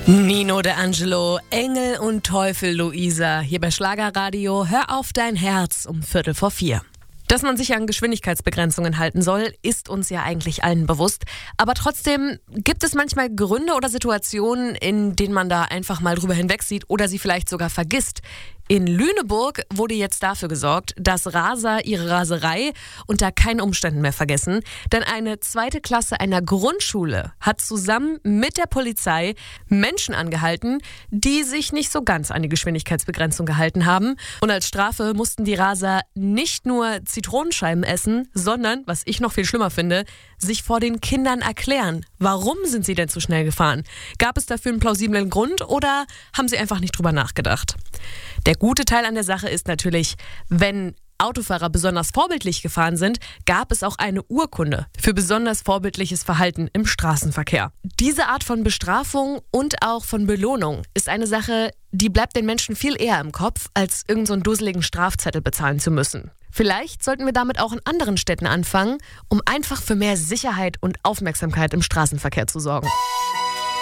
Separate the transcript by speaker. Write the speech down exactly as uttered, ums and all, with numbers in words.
Speaker 1: Nino D'Angelo, Engel und Teufel, Luisa. Hier bei Schlagerradio. Hör auf dein Herz um Viertel vor vier. Dass man sich an Geschwindigkeitsbegrenzungen halten soll, ist uns ja eigentlich allen bewusst. Aber trotzdem gibt es manchmal Gründe oder Situationen, in denen man da einfach mal drüber hinwegsieht oder sie vielleicht sogar vergisst. In Lüneburg wurde jetzt dafür gesorgt, dass Raser ihre Raserei unter keinen Umständen mehr vergessen. Denn eine zweite Klasse einer Grundschule hat zusammen mit der Polizei Menschen angehalten, die sich nicht so ganz an die Geschwindigkeitsbegrenzung gehalten haben. Und als Strafe mussten die Raser nicht nur Zitronenscheiben essen, sondern, was ich noch viel schlimmer finde, sich vor den Kindern erklären. Warum sind sie denn zu schnell gefahren? Gab es dafür einen plausiblen Grund oder haben sie einfach nicht drüber nachgedacht? Der gute Teil an der Sache ist natürlich, wenn Autofahrer besonders vorbildlich gefahren sind, gab es auch eine Urkunde für besonders vorbildliches Verhalten im Straßenverkehr. Diese Art von Bestrafung und auch von Belohnung ist eine Sache, die bleibt den Menschen viel eher im Kopf, als irgend so einen dusseligen Strafzettel bezahlen zu müssen. Vielleicht sollten wir damit auch in anderen Städten anfangen, um einfach für mehr Sicherheit und Aufmerksamkeit im Straßenverkehr zu sorgen.